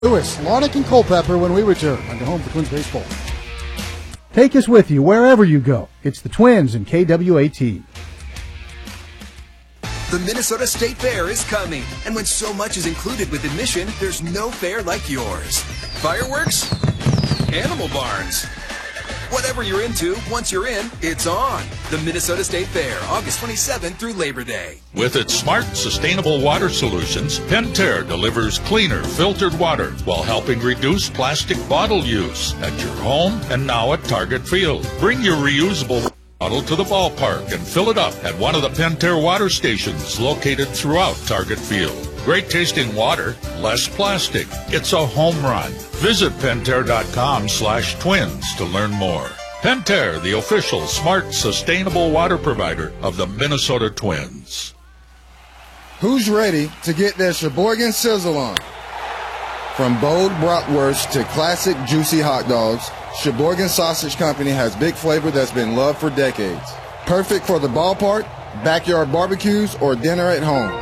Lewis, Larnach, and Culpepper when we return on the Home for Twins Baseball. Take us with you wherever you go. It's the Twins and KWAT. The Minnesota State Fair is coming, and when so much is included with admission, there's no fair like yours. Fireworks? Animal barns? Whatever you're into, once you're in, it's on. The Minnesota State Fair, August 27th through Labor Day. With its smart, sustainable water solutions, Pentair delivers cleaner, filtered water while helping reduce plastic bottle use at your home and now at Target Field. Bring your reusable bottle to the ballpark and fill it up at one of the Pentair water stations located throughout Target Field. Great tasting water, less plastic. It's a home run. Visit Pentair.com/twins to learn more. Pentair, the official smart, sustainable water provider of the Minnesota Twins. Who's ready to get their Sheboygan Sizzle on? From bold bratwurst to classic juicy hot dogs, Sheboygan Sausage Company has big flavor that's been loved for decades. Perfect for the ballpark, backyard barbecues, or dinner at home.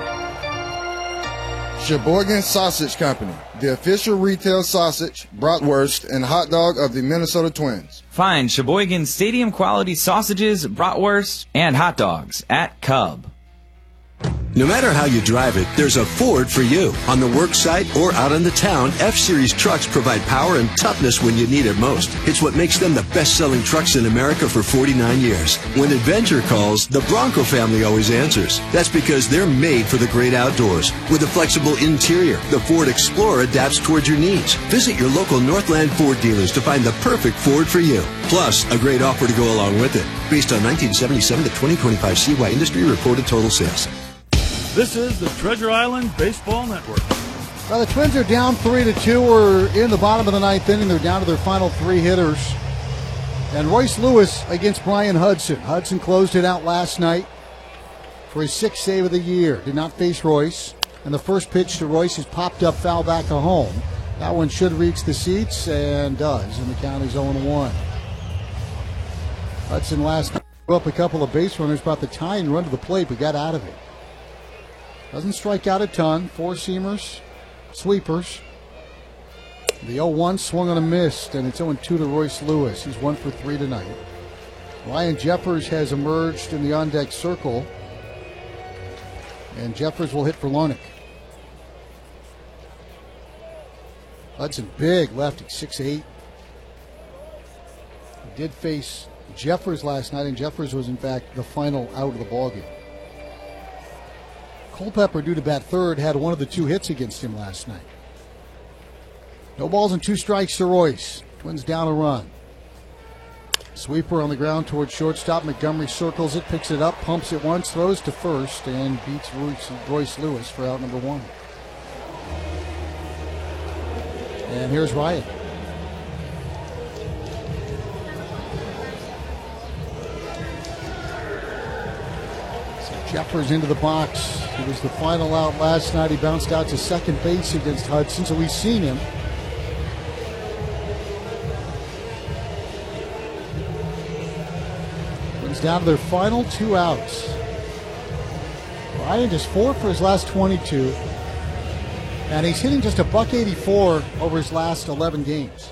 Sheboygan Sausage Company, the official retail sausage, bratwurst, and hot dog of the Minnesota Twins. Find Sheboygan Stadium quality sausages, bratwurst, and hot dogs at Cub. No matter how you drive it, there's a Ford for you. On the work site or out in the town, F-Series trucks provide power and toughness when you need it most. It's what makes them the best-selling trucks in America for 49 years. When adventure calls, the Bronco family always answers. That's because they're made for the great outdoors. With a flexible interior, the Ford Explorer adapts towards your needs. Visit your local Northland Ford dealers to find the perfect Ford for you. Plus, a great offer to go along with it. Based on 1977 to 2025 CY Industry reported total sales. This is the Treasure Island Baseball Network. Well, the Twins are down 3-2. We're in the bottom of the ninth inning. They're down to their final three hitters. And Royce Lewis against Brian Hudson. Hudson closed it out last night for his sixth save of the year. Did not face Royce. And the first pitch to Royce is popped up, foul back to home. That one should reach the seats and does. And the count is 0-1. Hudson last night threw up a couple of base runners, brought the tying run to the plate, but got out of it. Doesn't strike out a ton. Four-seamers, sweepers. The 0-1 swung on a miss, and it's 0-2 to Royce Lewis. He's 1 for 3 tonight. Ryan Jeffers has emerged in the on-deck circle, and Jeffers will hit for Larnach. Hudson big lefty, 6'8". He did face Jeffers last night, and Jeffers was, in fact, the final out of the ballgame. Culpepper, due to bat third, had one of the two hits against him last night. No balls and 2 strikes to Royce. Twins down a run. Sweeper on the ground towards shortstop. Montgomery circles it, picks it up, pumps it once, throws to first, and beats Royce Lewis for out number 1. And here's Ryan. Jeffers into the box. He was the final out last night. He bounced out to second base against Hudson, so we've seen him. Twins down to their final 2 outs. Ryan just 4 for his last 22, and he's hitting just a .184 over his last 11 games.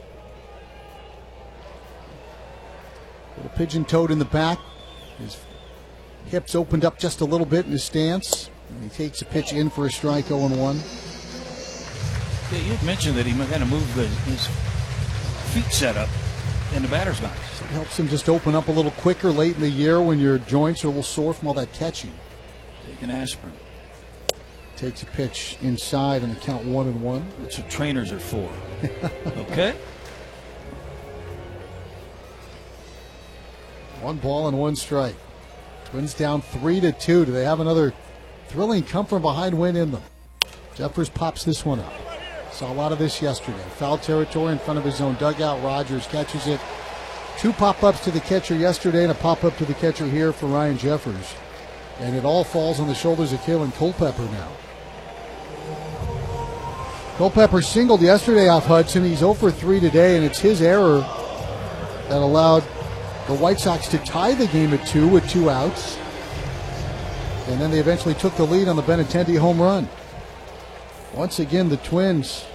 Little pigeon-toed in the back. His hips opened up just a little bit in his stance. And he takes a pitch in for a strike, 0-1. Yeah, you had mentioned that he kind of moved his feet setup in the batter's box. So it helps him just open up a little quicker late in the year when your joints are a little sore from all that catching. Take an aspirin. Takes a pitch inside and the count 1-1. That's what trainers are for. Okay. 1 ball and 1 strike. Twins down 3-2. Do they have another thrilling come from behind win in them? Jeffers pops this one up. Saw a lot of this yesterday. Foul territory in front of his own dugout. Rogers catches it. 2 pop-ups to the catcher yesterday and a pop-up to the catcher here for Ryan Jeffers. And it all falls on the shoulders of Kalen Culpepper now. Culpepper singled yesterday off Hudson. He's 0 for 3 today, and it's his error that allowed the White Sox to tie the game at 2 with 2 outs. And then they eventually took the lead on the Benintendi home run. Once again, the Twins